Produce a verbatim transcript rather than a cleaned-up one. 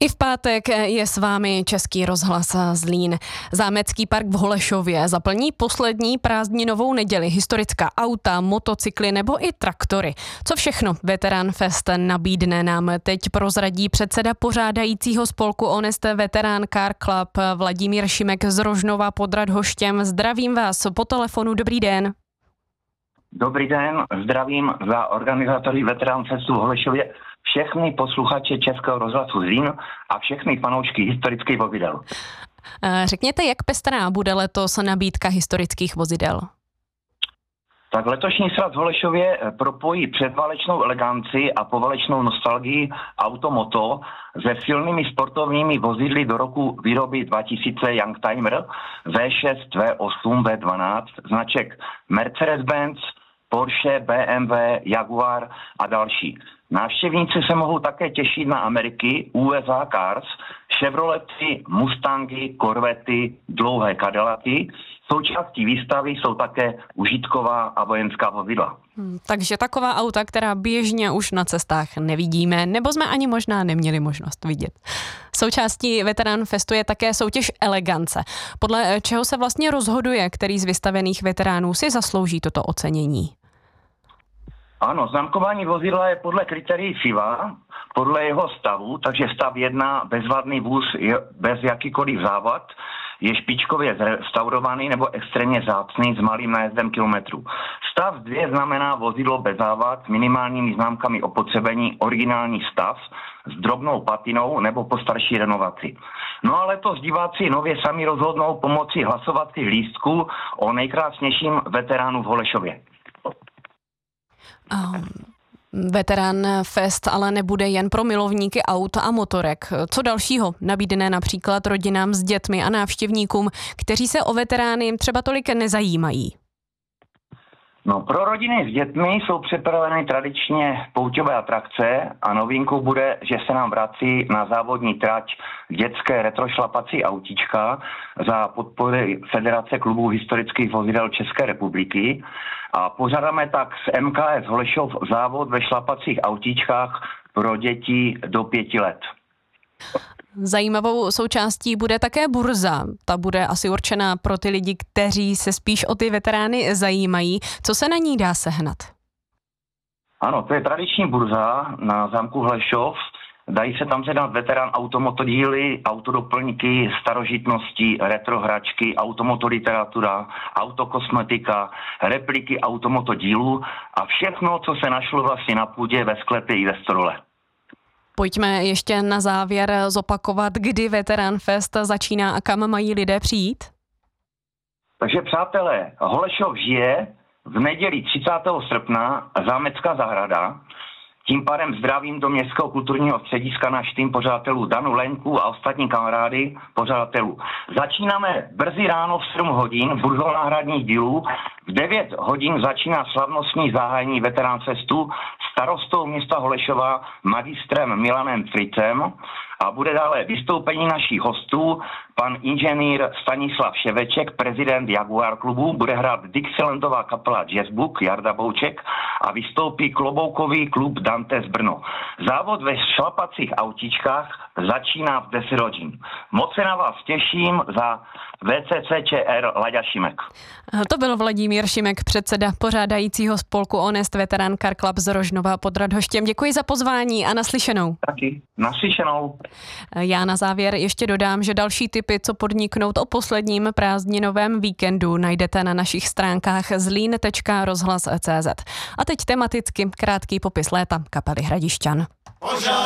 I v pátek je s vámi Český rozhlas Zlín. Zámecký park v Holešově zaplní poslední prázdninovou neděli historická auta, motocykly nebo i traktory. Co všechno Veterán Fest nabídne, nám teď prozradí předseda pořádajícího spolku Honest Veteran Car Club Vladimír Šimek z Rožnova pod Radhoštěm. Zdravím vás po telefonu, dobrý den. Dobrý den, zdravím za organizátory Veterán Festu v Holešově všechny posluchače Českého rozhlasu Zlín a všechny fanoušky historických vozidel. Řekněte, jak pestrá bude letos nabídka historických vozidel? Tak letošní sraz v Holešově propojí předválečnou eleganci a povalečnou nostalgii automoto se silnými sportovními vozidly do roku výroby dva tisíce Youngtimer V šest, V osm, V dvanáct, značek Mercedes-Benz, Porsche, B M W, Jaguar a další. Návštěvníci se mohou také těšit na Ameriky, U S A Cars, Chevrolety, Mustangy, Corvety, dlouhé Cadillacy. Součástí výstavy jsou také užitková a vojenská vozidla. Hmm, takže taková auta, která běžně už na cestách nevidíme, nebo jsme ani možná neměli možnost vidět. Součástí Veterán Festu je také soutěž elegance. Podle čeho se vlastně rozhoduje, který z vystavených veteránů si zaslouží toto ocenění? Ano, známkování vozidla je podle kritérií F I V A, podle jeho stavu, takže stav jedna, bezvadný vůz je bez jakýkoliv závad, je špičkově restaurovaný nebo extrémně vzácný s malým nájezdem kilometrů. Stav dvě znamená vozidlo bez závad s minimálními známkami opotřebení, originální stav s drobnou patinou nebo po starší renovaci. No a letos diváci nově sami rozhodnou pomocí hlasovacích lístků o nejkrásnějším veteránu v Holešově. Um, Veterán Fest ale nebude jen pro milovníky aut a motorek. Co dalšího nabídne například rodinám s dětmi a návštěvníkům, kteří se o veterány třeba tolik nezajímají? No, pro rodiny s dětmi jsou připraveny tradičně pouťové atrakce a novinkou bude, že se nám vrací na závodní trať dětské retrošlapací autíčka za podpory Federace klubů historických vozidel České republiky a pořádáme tak s M K S Holešov závod ve šlapacích autíčkách pro děti do pěti let. Zajímavou součástí bude také burza. Ta bude asi určená pro ty lidi, kteří se spíš o ty veterány zajímají. Co se na ní dá sehnat? Ano, to je tradiční burza na zámku Holešov. Dají se tam sehnat veterán automotodíly, autodoplňky, starožitnosti, retrohračky, automotoliteratura, autokosmetika, repliky automotodílů a všechno, co se našlo vlastně na půdě, ve sklepě i ve stole. Pojďme ještě na závěr zopakovat, kdy Veterán Fest začíná a kam mají lidé přijít. Takže přátelé, Holešov žije v neděli třicátého srpna, Zámecká zahrada. Tím pádem zdravím do Městského kulturního střediska náš tým pořadatelů Danu Lenku a ostatní kamarády pořadatelů. Začínáme brzy ráno v sedm hodin burzou náhradních dílů. V devět hodin začíná slavnostní zahájení Veterán Festu starostou města Holešova magistrem Milanem Fritzem a bude dále vystoupení našich hostů. Pan inženýr Stanislav Ševeček, prezident Jaguar klubu, bude hrát Dixielandová kapela Jazzbook Jarda Bouček a vystoupí kloboukový klub Dantes Brno. Závod ve šlapacích autíčkách začíná v deset hodin. Moc se na vás těším za V C C Č R Láďa Šimek. To byl Vladimír Šimek, předseda pořádajícího spolku Honest Veteran Car Club z Rožnova pod Radhoštěm. Děkuji za pozvání a naslyšenou. Taky, naslyšenou. Já na závěr ještě dodám, že další tipy, co podniknout o posledním prázdninovém víkendu, najdete na našich stránkách zlín tečka rozhlas tečka cé zet. A teď tematicky krátký popis léta kapely Hradišťan.